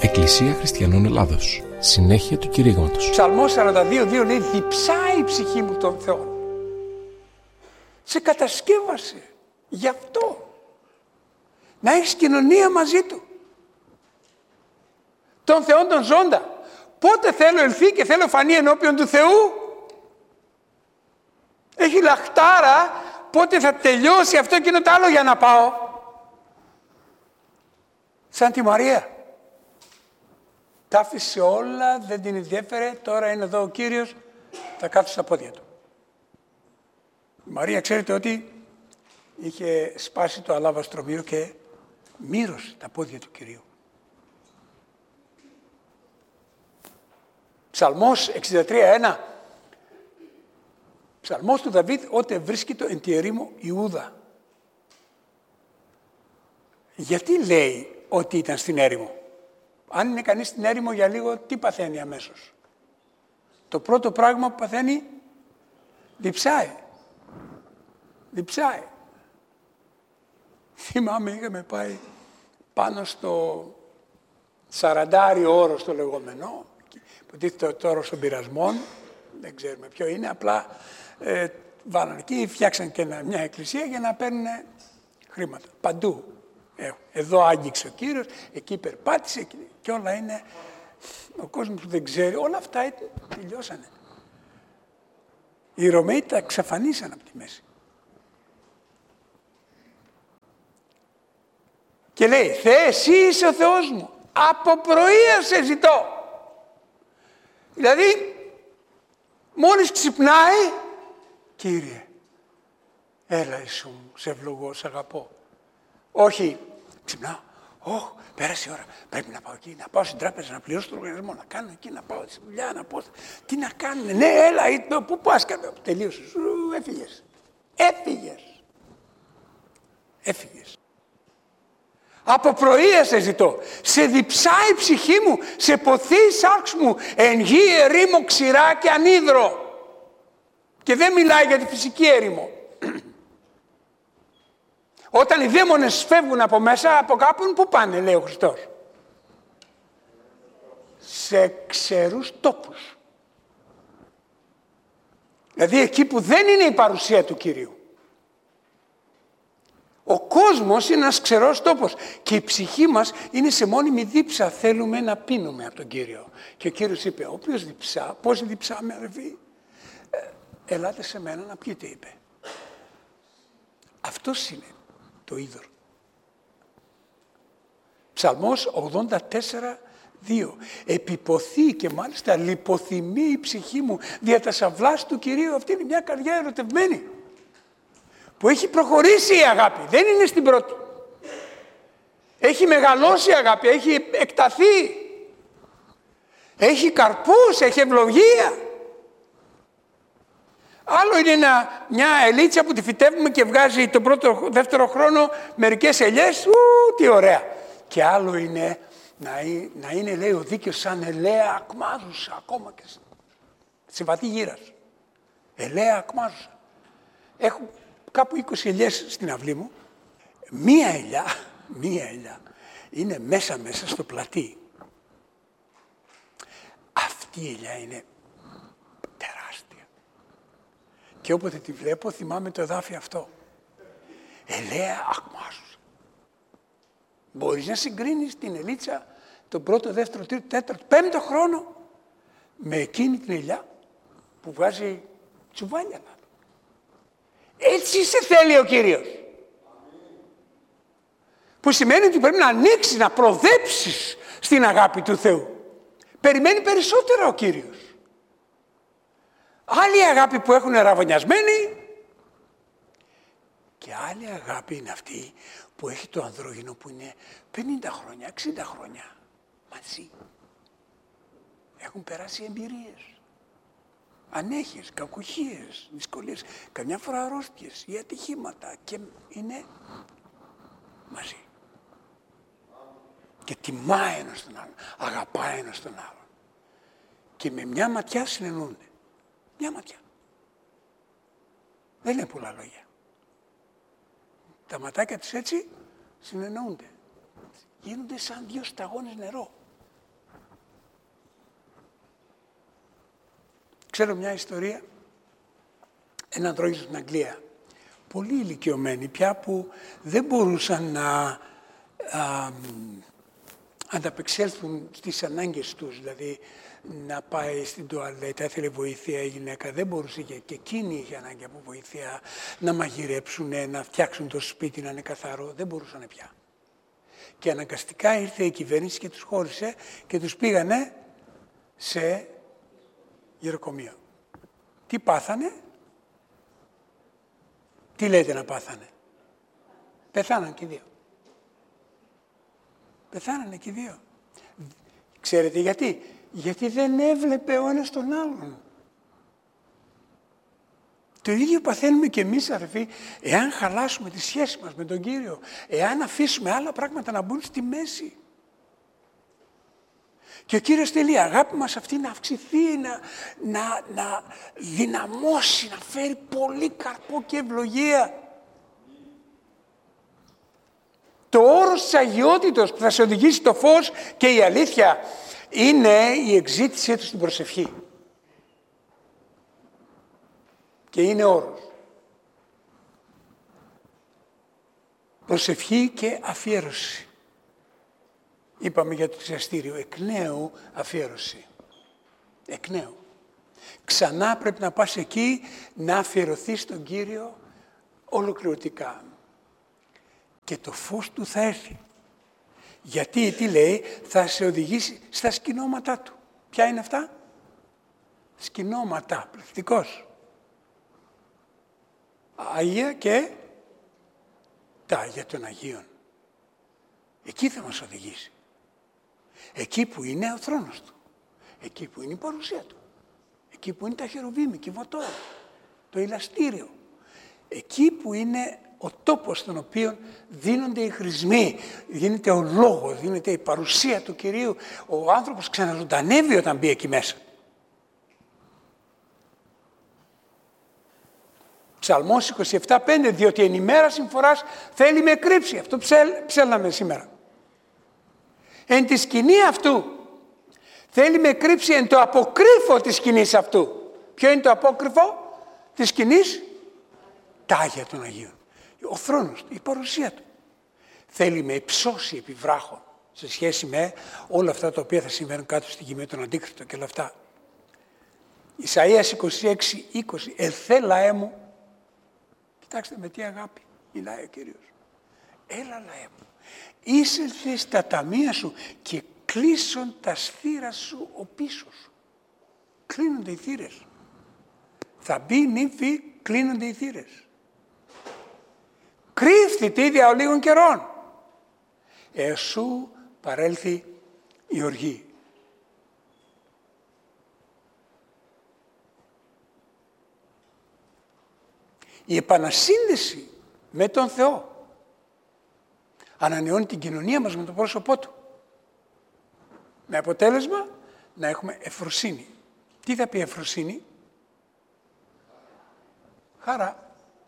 Εκκλησία Χριστιανών Ελλάδος. Συνέχεια του κηρύγματος. Ψαλμός 42:2 λέει: διψάει η ψυχή μου τον Θεό. Σε κατασκεύασε γι' αυτό. Να έχεις κοινωνία μαζί Του. Τον Θεόν τον ζώντα. Πότε θέλω ελθεί και θέλω φανεί ενώπιον του Θεού. Έχει λαχτάρα πότε θα τελειώσει αυτό και το άλλο για να πάω. Σαν τη Μαρία. Τα άφησε όλα, δεν την ενδιέφερε, τώρα είναι εδώ ο Κύριος, θα κάθω στα πόδια Του. Η Μαρία ξέρετε ότι είχε σπάσει το αλάβαστρο και μύρωσε τα πόδια του Κυρίου. Ψαλμός 63:1. Ψαλμός του Δαβίδ, ότε βρίσκεται εν τη ερήμο Ιούδα. Γιατί λέει ότι ήταν στην έρημο. Αν είναι κανείς στην έρημο για λίγο, τι παθαίνει αμέσως. Το πρώτο πράγμα που παθαίνει, διψάει. Διψάει. Θυμάμαι, είχαμε πάει πάνω στο 40 όρος το λεγόμενο, που τίθεται το όρος των πειρασμών, δεν ξέρουμε ποιο είναι, απλά βάλανε εκεί, φτιάξαν και μια εκκλησία για να παίρνουν χρήματα. Παντού. Εδώ άγγιξε ο Κύριος, εκεί περπάτησε και όλα είναι, ο κόσμος που δεν ξέρει, όλα αυτά τελειώσανε. Οι Ρωμαίοι τα εξαφανίσαν από τη μέση. Και λέει, Θεέ, εσύ είσαι ο Θεός μου, από πρωία σε ζητώ. Δηλαδή, μόλις ξυπνάει, Κύριε, έλα Ιησού μου, σε ευλογώ, σε αγαπώ. Όχι, ξυπνάω, πέρασε η ώρα, πρέπει να πάω εκεί, να πάω στην τράπεζα, να πληρώσω τον λογαριασμό, να κάνω εκεί, να πάω στη δουλειά, να πω, τι να κάνουνε, ναι, έλα, πού πας, τελείωσες, έφυγες. Από πρωία σε ζητώ, σε διψάει η ψυχή μου, σε ποθεί η σάρξ μου, εν γη ερήμο ξηρά και ανίδρο. Και δεν μιλάει για τη φυσική έρημο. Όταν οι δαίμονες φεύγουν από μέσα, από κάπου, πού πάνε, λέει ο Χριστός. Σε ξερούς τόπους. Δηλαδή εκεί που δεν είναι η παρουσία του Κυρίου. Ο κόσμος είναι ένας ξερός τόπος και η ψυχή μας είναι σε μόνιμη δίψα. Θέλουμε να πίνουμε από τον Κύριο. Και ο Κύριος είπε, όποιος διψά, πώς διψάμε αδερφοί, ελάτε σε μένα να πιείτε, είπε. Αυτός είναι το είδωρ. Ψαλμός 84:2. Επιποθεί και μάλιστα λιποθυμεί η ψυχή μου δια τα σαυλάς του Κυρίου. Αυτή είναι μια καρδιά ερωτευμένη. Που έχει προχωρήσει η αγάπη. Δεν είναι στην πρώτη. Έχει μεγαλώσει η αγάπη. Έχει εκταθεί. Έχει καρπούς. Έχει ευλογία. Άλλο είναι μια ελίτσα που τη φυτεύουμε και βγάζει τον πρώτο, δεύτερο χρόνο μερικές ελιές. Τι ωραία. Και άλλο είναι να είναι, λέει, ο δίκαιος σαν ελαία ακμάζουσα. Ακόμα και σε βαθύ γύρας. Ελαία ακμάζουσα. Έχω κάπου 20 ελιές στην αυλή μου. Μία ελιά είναι μέσα στο πλατή. Αυτή η ελιά είναι τεράστια. Και όποτε τη βλέπω θυμάμαι το εδάφι αυτό. Ελαία ακμάζουσα. Μπορείς να συγκρίνεις την ελίτσα τον πρώτο, δεύτερο, τρίτο, τέταρτο, πέμπτο χρόνο με εκείνη την ελιά που βγάζει τσουβάλια. Έτσι σε θέλει ο Κύριος. Που σημαίνει ότι πρέπει να ανοίξεις, να προδέψεις στην αγάπη του Θεού. Περιμένει περισσότερα ο Κύριος. Άλλη αγάπη που έχουν ραβωνιασμένη και άλλη αγάπη είναι αυτή που έχει το ανδρόγυνο που είναι 50 χρόνια, 60 χρόνια μαζί. Έχουν περάσει εμπειρίες. Ανέχειες, κακουχίες, δυσκολίες, καμιά φορά αρρώστιες ή ατυχήματα και είναι μαζί. Και τιμάει ένας τον άλλον, αγαπάει ένας τον άλλον. Και με μια ματιά συνεννοούνται. Μια ματιά. Δεν είναι πολλά λόγια. Τα ματάκια τους έτσι συνεννοούνται. Γίνονται σαν δύο σταγόνες νερό. Ξέρω μια ιστορία, έναν τρόγιλο στην Αγγλία, πολύ ηλικιωμένοι πια, που δεν μπορούσαν να ανταπεξέλθουν στις ανάγκες τους, δηλαδή να πάει στην τουαλέτα, ήθελε βοήθεια η γυναίκα, δεν μπορούσε και εκείνη είχε ανάγκη από βοήθεια, να μαγειρέψουν, να φτιάξουν το σπίτι να είναι καθαρό, δεν μπορούσαν πια. Και αναγκαστικά ήρθε η κυβέρνηση και τους χώρισε και τους πήγανε σε γεροκομείο. Τι πάθανε? Τι λέτε να πάθανε? Πεθάναν και οι δύο. Πεθάνανε και οι δύο. Ξέρετε γιατί? Γιατί δεν έβλεπε ο ένας τον άλλον. Το ίδιο παθαίνουμε και εμείς, αδερφοί, εάν χαλάσουμε τη σχέση μας με τον Κύριο, εάν αφήσουμε άλλα πράγματα να μπουν στη μέση. Και ο Κύριος θέλει η αγάπη μας αυτή να αυξηθεί, να δυναμώσει, να φέρει πολύ καρπό και ευλογία. Το όρος της αγιότητος που θα σε οδηγήσει το φως και η αλήθεια είναι η εξήτησή του στην προσευχή. Και είναι όρος. Προσευχή και αφιέρωση. Είπαμε για το θυσιαστήριο, εκ νέου αφιέρωση. Εκ νέου. Ξανά πρέπει να πας εκεί να αφιερωθείς στον Κύριο ολοκληρωτικά. Και το φως του θα έρθει. Γιατί, τι λέει, θα σε οδηγήσει στα σκηνώματά του. Ποια είναι αυτά? Σκηνώματα, πληθυντικός. Άγια και τα Άγια των Αγίων. Εκεί θα μας οδηγήσει. Εκεί που είναι ο θρόνος του. Εκεί που είναι η παρουσία του. Εκεί που είναι τα χερουβίμ, η κυβωτό, το ηλαστήριο. Εκεί που είναι ο τόπος στον οποίο δίνονται οι χρησμοί, δίνεται ο λόγος, δίνεται η παρουσία του Κυρίου. Ο άνθρωπος ξαναζωντανεύει όταν μπει εκεί μέσα. Ψαλμός 27:5, διότι εν ημέρα συμφοράς θέλει με κρύψει. Αυτό ψέλναμε σήμερα. Εν τη σκηνή αυτού θέλει με κρύψει εν το αποκρύφο της σκηνής αυτού. Ποιο είναι το απόκρυφο της σκηνής? Τα Άγια των Αγίων. Ο θρόνος, η παρουσία του. Θέλει με υψώσει επί βράχων σε σχέση με όλα αυτά τα οποία θα συμβαίνουν κάτω στη γη με τον Αντίκριστο και όλα αυτά. Ισαΐας 26:20, ελθέ λαέ μου. Κοιτάξτε με τι αγάπη μιλάει ο Κύριος. Έλα λαέ μου, είσελθε στα ταμεία σου και κλείσον τα θύρα σου ο πίσω σου. Κλείνονται οι θύρες. Θα μπει νύμφη, κλείνονται οι θύρες. Κρύφθητη δια ολίγων καιρών. Εσού παρέλθει η οργή. Η επανασύνδεση με τον Θεό ανανεώνει την κοινωνία μας με το πρόσωπό Του. Με αποτέλεσμα να έχουμε ευφροσύνη. Τι θα πει ευφροσύνη? Χαρά.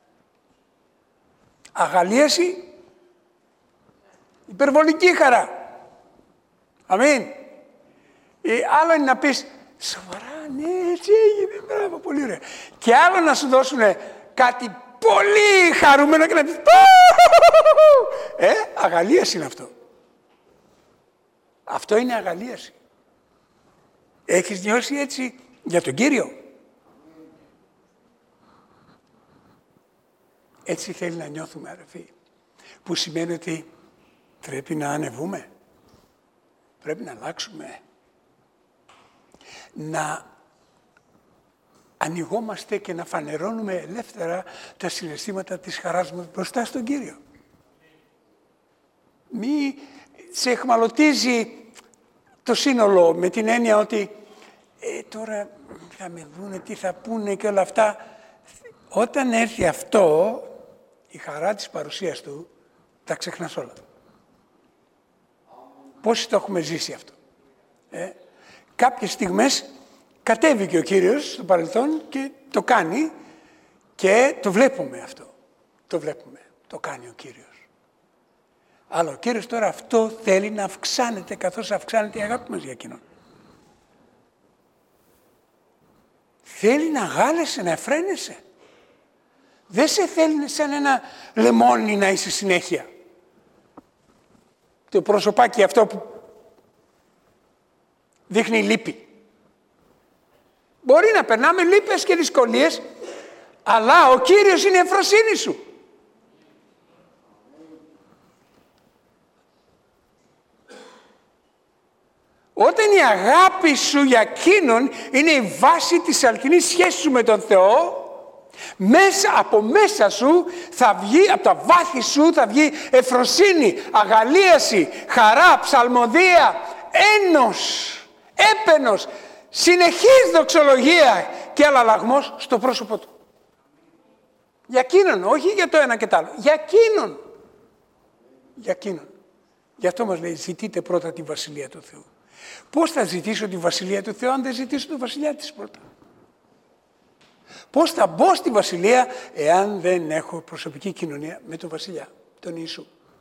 Αγαλίαση, υπερβολική χαρά. Αμήν. Άλλο είναι να πεις, σοβαρά, ναι, έτσι έγινε, μπράβο, πολύ ωραία. Και άλλο να σου δώσουν κάτι πολύ χαρούμενο και να πεις, αγαλίαση είναι αυτό. Αυτό είναι αγαλίαση. Έχεις νιώσει έτσι για τον Κύριο? Έτσι θέλει να νιώθουμε, αδερφοί. Που σημαίνει ότι πρέπει να ανεβούμε. Πρέπει να αλλάξουμε. Να ανοιγόμαστε και να φανερώνουμε ελεύθερα τα συναισθήματα της χαράς μας μπροστά στον Κύριο. Μη σε εχμαλωτίζει το σύνολο με την έννοια ότι τώρα θα με δούνε, τι θα πούνε και όλα αυτά. Όταν έρθει αυτό, η χαρά της παρουσίας Του, τα ξεχνάς όλα. Πόσοι το έχουμε ζήσει αυτό? Κάποιες στιγμές κατέβηκε ο Κύριος στο παρελθόν και το κάνει και το βλέπουμε αυτό. Το βλέπουμε. Το κάνει ο Κύριος. Αλλά ο Κύριος τώρα αυτό θέλει να αυξάνεται καθώς αυξάνεται η αγάπη μας για Εκείνον. θέλει να γάλεσαι, να εφραίνεσαι. Δεν σε θέλει σαν ένα λεμόνι να είσαι συνέχεια. Το προσωπάκι αυτό που δείχνει λύπη. Μπορεί να περνάμε λύπες και δυσκολίες, αλλά ο Κύριος είναι η ευφροσύνη σου. Όταν η αγάπη σου για εκείνον είναι η βάση της αληθινής σχέσης σου με τον Θεό, από μέσα σου θα βγει, από τα βάθη σου θα βγει ευφροσύνη, αγαλίαση, χαρά, ψαλμοδία, ένος, έπαινος, συνεχής δοξολογία και αλλαλαγμός στο πρόσωπο του. Για εκείνον, όχι για το ένα και το άλλο, για εκείνον. Για εκείνον. Γι' αυτό μας λέει, ζητείτε πρώτα τη Βασιλεία του Θεού. Πώς θα ζητήσω τη Βασιλεία του Θεού αν δεν ζητήσω τη Βασιλεία της πρώτα? Πώς θα μπω στη Βασιλεία εάν δεν έχω προσωπική κοινωνία με τον Βασιλιά, τον Ιησού?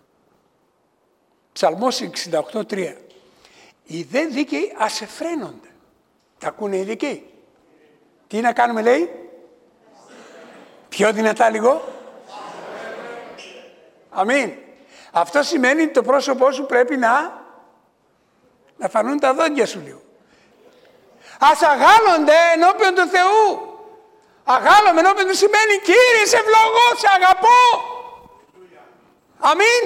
Ψαλμός 68:3. Οι δε δίκαιοι ας εφραίνονται. Τα ακούνε οι δίκαιοι? Τι να κάνουμε, λέει? Πιο δυνατά λίγο. Αμήν. Αυτό σημαίνει ότι το πρόσωπό σου πρέπει να φανούν τα δόντια σου λίγο. Ας αγάλλονται ενώπιον του Θεού. Αγάλλομαι ενώπιον του σημαίνει, Κύριε, σε ευλογώ, σε αγαπώ. Αμήν.